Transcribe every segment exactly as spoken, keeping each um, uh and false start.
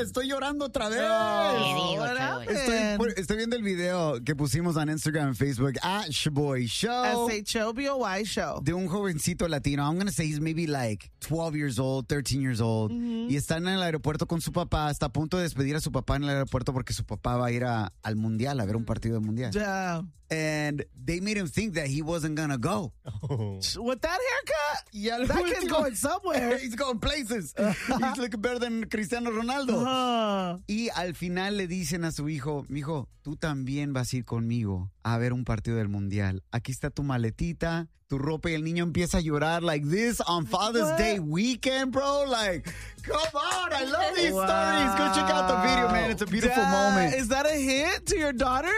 estoy llorando otra vez. Oh, estoy, estoy viendo el video que pusimos en Instagram and Facebook at Shaboy Show. S H O B O Y Show. De un jovencito latino. I'm going to say he's maybe like twelve years old, thirteen years old. Mm-hmm. Y está en el aeropuerto con su papá. Está a punto de despedir a su papá en el aeropuerto porque su papá va a ir a, al mundial, a ver un partido del mundial. Yeah. And they made him think that he wasn't going to go. Oh. With that haircut? Yeah, that kid's going somewhere. He's going places. He's looking better than Cristiano Ronaldo. Uh-huh. Y al final le dicen a su hijo, mijo, tú también vas a ir conmigo a ver un partido del mundial. Aquí está tu maletita, tu ropa, y el niño empieza a llorar like this on Father's what? Day weekend, bro. Like, come on, I love these wow. stories. Go check out the video, man. It's a beautiful Dad, moment. Is that a hint to your daughters?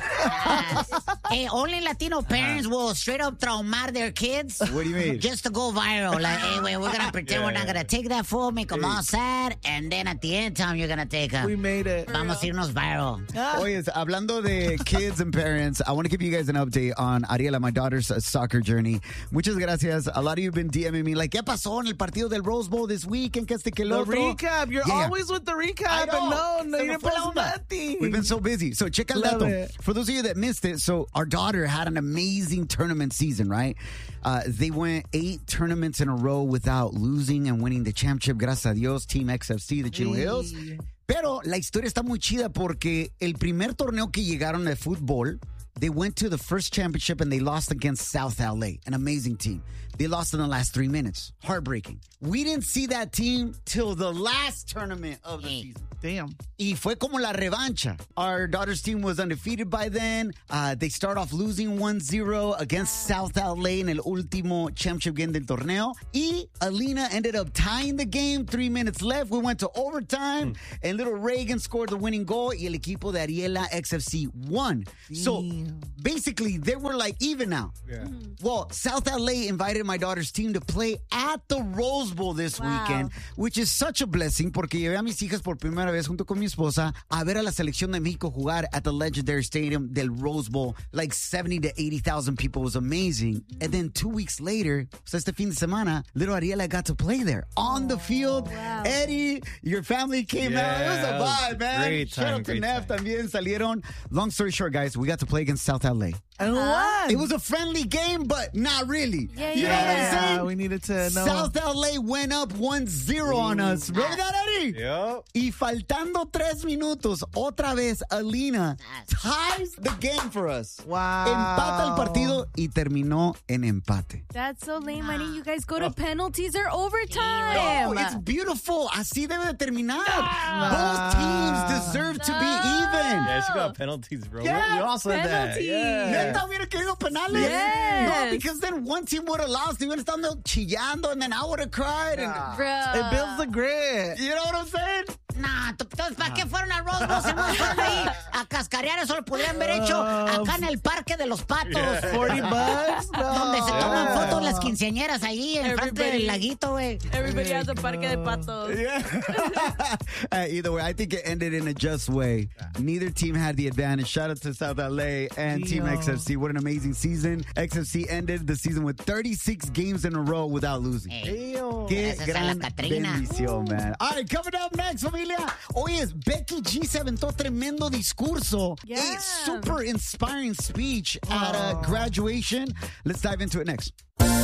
Hey, only Latino parents uh, will straight up traumar their kids. What do you mean? Just to go viral. Like, hey, wait, we're going to pretend yeah. we're not going to take that fool, make them hey. all sad, and then at the end time, you're going to take them. We made it. Vamos a irnos viral. Oye, hablando de kids and parents, I want to give you guys an update on Ariela, my daughter's uh, soccer journey. Muchas gracias. A lot of you have been DMing me like, ¿qué pasó en el partido del Rose Bowl this weekend? Que este que el the otro. recap. You're yeah. always with the recap. And no, no, you didn't post nothing. We've been so busy. So check out that. For those of you that missed it, so our daughter had an amazing tournament season, right? Uh, they went eight tournaments in a row without losing and winning the championship. Gracias a Dios, Team X F C de Chino hey. Hills. Pero la historia está muy chida porque el primer torneo que llegaron de fútbol, they went to the first championship and they lost against South L A, an amazing team. They lost in the last three minutes. Heartbreaking. We didn't see that team till the last tournament of the season. Damn. Y fue como la revancha. Our daughter's team was undefeated by then. Uh, they start off losing one zero against South L A en el último championship game del torneo. Y Alina ended up tying the game. Three minutes left. We went to overtime. Mm. And little Reagan scored the winning goal. Y el equipo de Ariela X F C won. Damn. So basically, they were like even now. Yeah. Mm. Well, South L A invited my daughter's team to play at the Rose Bowl this wow. weekend, which is such a blessing porque llevé a mis hijas por primera vez junto con mi esposa a ver a la selección de México jugar at the legendary stadium del Rose Bowl. Like seventy to eighty thousand people. It was amazing. And then two weeks later, so este fin de semana, little Ariela got to play there on oh, the field. Wow. Eddie, your family came yeah, out. It was a vibe, man. Great time, Shout out to great Neff time. También salieron. Long story short, guys, we got to play against South L A. And what? It was a friendly game, but not really. Yeah, you yeah. know what I'm saying? We needed to know. South L A went up one zero on us. Remember that, Eddie? Yep. Y faltando tres minutos, otra vez, Alina ties the game for us. Wow. Empata el partido y terminó en empate. That's so lame. Why didn't you guys go to penalties or overtime? No, it's beautiful. Así debe de terminar. Nah. Both teams deserve nah. to be even. Yeah, she got penalties, bro. Yeah, you also had that. Yeah. Neta hubiera querido penales? Yes. No, because then one team would have lost. They would have estado chillando, and then I would have cried. And, Bruh. It builds the grit. You know what I'm saying? Nah, entonces, ¿para qué fueron a Rose Bowl? Se nos fueron ahí a cascarear. Eso lo podrían haber hecho acá en el Parque de los Patos. Yeah. forty bucks? No. Donde se toman yeah. fotos las quinceañeras ahí en frente del laguito, güey. Everybody has a Parque de Patos. Yeah. uh, either way, I think it ended in a just way. Neither team had the advantage. Shout out to South L A and Dio. Team X F C. What an amazing season. X F C ended the season with thirty-six games in a row without losing. Hey. Qué gran bendición, man. All right, coming up next, familia. Hoy es Becky G se aventó tremendo discurso. Yeah. A super inspiring speech at a graduation. Let's dive into it next.